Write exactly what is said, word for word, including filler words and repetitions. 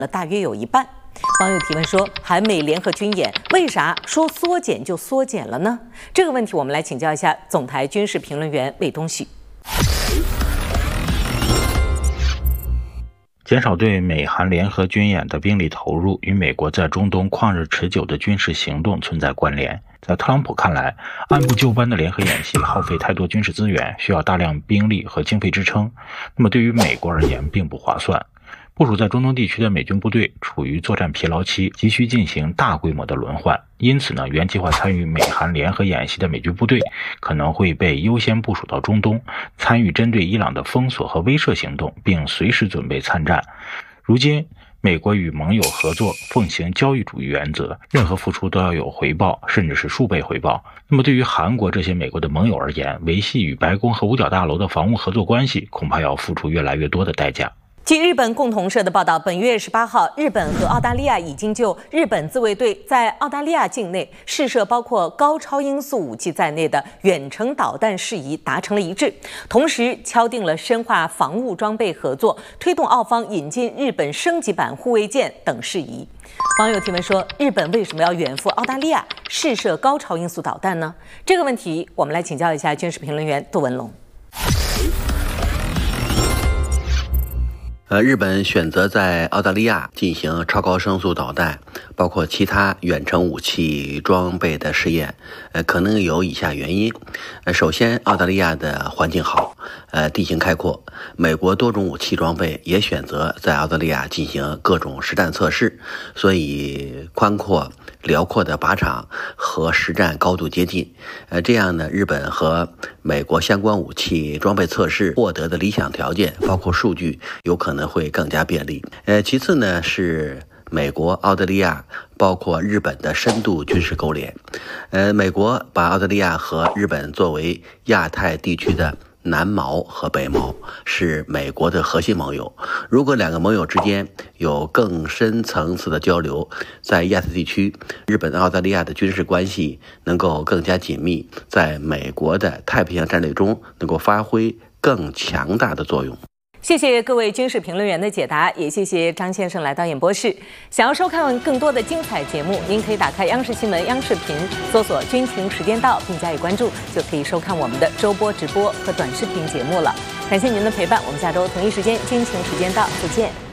了大约有一半。网友提问说，韩美联合军演为啥说缩减就缩减了呢？这个问题我们来请教一下总台军事评论员魏东旭。 减少对美韩联合军演的兵力投入与美国在中东旷日持久的军事行动存在关联。在特朗普看来，按部就班的联合演习耗费太多军事资源，需要大量兵力和经费支撑，那么对于美国而言并不划算。部署在中东地区的美军部队处于作战疲劳期，急需进行大规模的轮换，因此呢，原计划参与美韩联合演习的美军部队可能会被优先部署到中东，参与针对伊朗的封锁和威慑行动，并随时准备参战。如今美国与盟友合作，奉行交易主义原则，任何付出都要有回报，甚至是数倍回报。那么对于韩国这些美国的盟友而言，维系与白宫和五角大楼的防务合作关系，恐怕要付出越来越多的代价。 据日本共同社的报道，本月十八号，日本和澳大利亚已经就日本自卫队在澳大利亚境内试射包括高超音速武器在内的远程导弹事宜达成了一致，同时敲定了深化防务装备合作、推动澳方引进日本升级版护卫舰等事宜。网友提问说，日本为什么要远赴澳大利亚试射高超音速导弹呢？这个问题我们来请教一下军事评论员杜文龙。 呃，日本选择在澳大利亚进行超高声速导弹，包括其他远程武器装备的试验，呃，可能有以下原因。呃，首先，澳大利亚的环境好，呃，地形开阔，美国多种武器装备也选择在澳大利亚进行各种实战测试，所以宽阔辽阔的靶场和实战高度接近。呃，这样呢，日本和美国相关武器装备测试获得的理想条件，包括数据，有可能会更加便利。呃，其次呢是美国、澳大利亚包括日本的深度军事勾连。呃，美国把澳大利亚和日本作为亚太地区的南毛和北毛，是美国的核心盟友。如果两个盟友之间有更深层次的交流，在亚太地区，日本、澳大利亚的军事关系能够更加紧密，在美国的太平洋战略中能够发挥更强大的作用。 谢谢各位军事评论员的解答，也谢谢张先生来到演播室。想要收看更多的精彩节目，您可以打开央视新闻、央视频，搜索“军情时间到”并加以关注，就可以收看我们的周播直播和短视频节目了。感谢您的陪伴，我们下周同一时间军情时间到再见。